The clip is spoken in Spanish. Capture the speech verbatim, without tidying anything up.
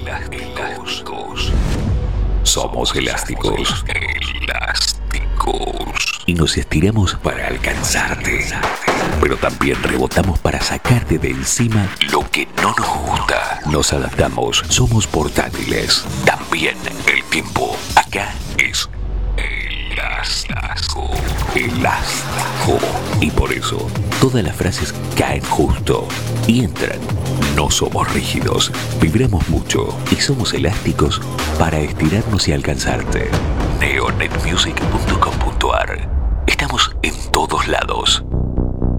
elásticos. Somos elásticos. Elásticos. Y nos estiramos para alcanzarte. Pero también rebotamos para sacarte de encima lo que no nos gusta. Nos adaptamos. Somos portátiles. También el tiempo. Acá es elástico. Elástico. Y por eso, todas las frases caen justo y entran. No somos rígidos, vibramos mucho y somos elásticos para estirarnos y alcanzarte. neonetmusic punto com punto ar. Estamos en todos lados.